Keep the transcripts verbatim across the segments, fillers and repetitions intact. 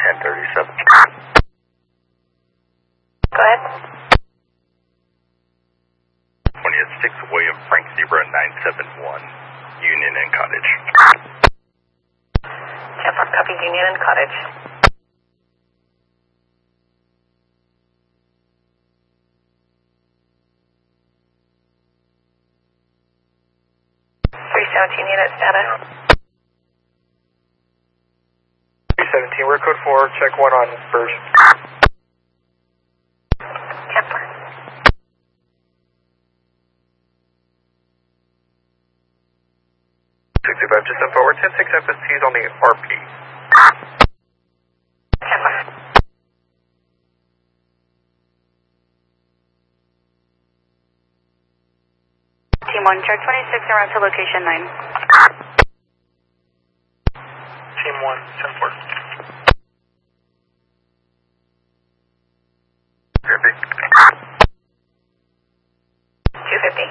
ten thirty-seven. Go ahead. twentieth six William Frank Zebra nine seven one, Union and Cottage. ten four, copy Union and Cottage. three seventeen unit status. three seventeen, we're code four, check one on Burge. ten four. sixty-five, just up forward, ten six F S T is on the R P. ten four. Team one, check twenty-six around to location nine. Team one, ten four. fifty. two fifty.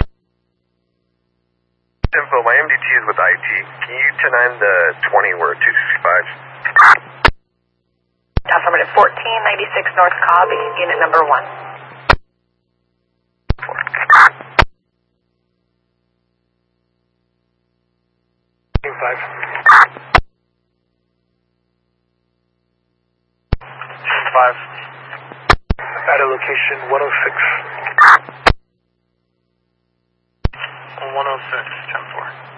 Info, my M D T is with I T. Can you ten nine the twenty, we're two sixty-five? Affirmative, fourteen ninety-six North Cobb, unit number one. Team five. Team five. At a location one oh six. one oh six.